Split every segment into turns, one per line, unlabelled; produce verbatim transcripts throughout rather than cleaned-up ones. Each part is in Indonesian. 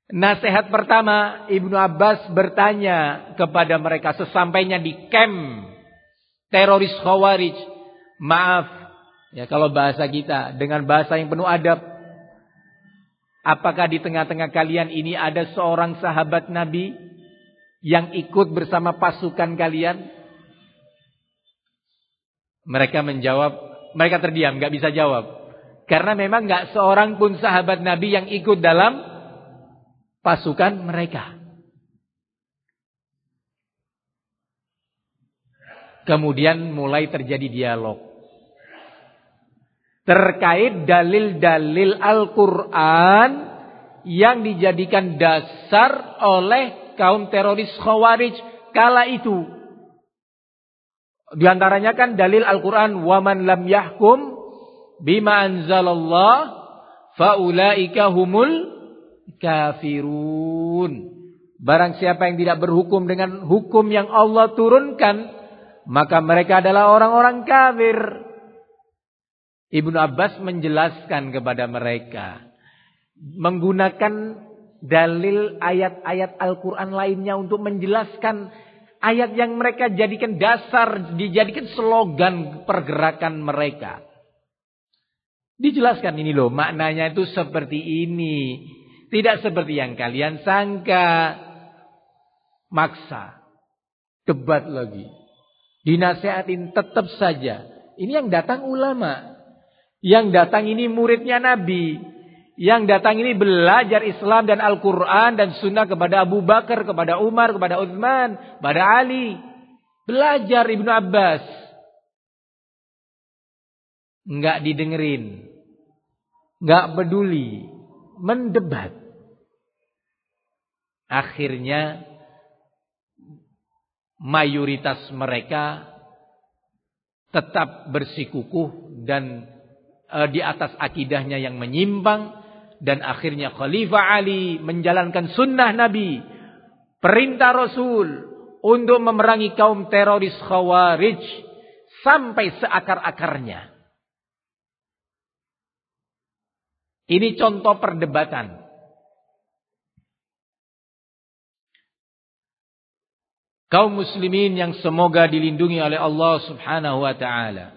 Nasihat pertama, Ibnu Abbas bertanya kepada mereka sesampainya di camp teroris Khawarij. Maaf, ya kalau bahasa kita dengan bahasa yang penuh adab. Apakah di tengah-tengah kalian ini ada seorang sahabat Nabi yang ikut bersama pasukan kalian? Mereka menjawab, mereka terdiam, gak bisa jawab. Karena memang gak seorang pun sahabat Nabi yang ikut dalam pasukan mereka. Kemudian mulai terjadi dialog terkait dalil-dalil Al-Quran yang dijadikan dasar oleh kaum teroris Khawarij kala itu. Di antaranya kan dalil Al-Quran, "Waman lam yahkum bima anzalallah faulaika humul kafirun." Barang siapa yang tidak berhukum dengan hukum yang Allah turunkan, maka mereka adalah orang-orang kafir. Ibnu Abbas menjelaskan kepada mereka, menggunakan dalil ayat-ayat Al-Quran lainnya untuk menjelaskan ayat yang mereka jadikan dasar, dijadikan slogan pergerakan mereka. Dijelaskan ini loh, maknanya itu seperti ini. Tidak seperti yang kalian sangka. Maksa. Debat lagi. Dinasihatin tetap saja. Ini yang datang ulama. Yang datang ini muridnya Nabi. Yang datang ini belajar Islam dan Al-Quran dan Sunnah kepada Abu Bakar, kepada Umar, kepada Utsman, kepada Ali. Belajar Ibnu Abbas. Enggak didengerin. Enggak peduli. Mendebat. Akhirnya mayoritas mereka tetap bersikukuh dan e, di atas akidahnya yang menyimpang. Dan akhirnya Khalifah Ali menjalankan sunnah Nabi, perintah Rasul untuk memerangi kaum teroris Khawarij sampai seakar-akarnya. Ini contoh perdebatan. Kaum muslimin yang semoga dilindungi oleh Allah Subhanahu wa taala.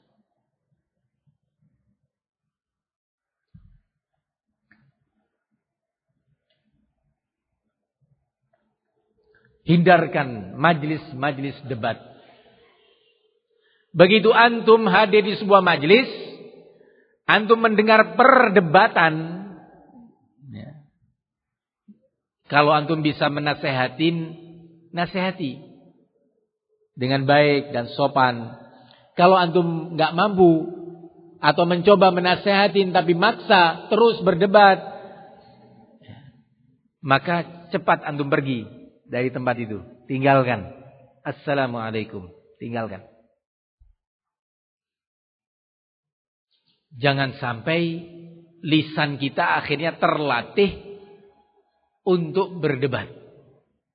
Hindarkan majlis-majlis debat. Begitu antum hadir di sebuah majlis, antum mendengar perdebatan, ya. Kalau antum bisa menasehatin, nasihati dengan baik dan sopan. Kalau antum nggak mampu atau mencoba menasehatin tapi maksa terus berdebat, maka cepat antum pergi dari tempat itu. Tinggalkan. Assalamualaikum. Tinggalkan. Jangan sampai lisan kita akhirnya terlatih untuk berdebat.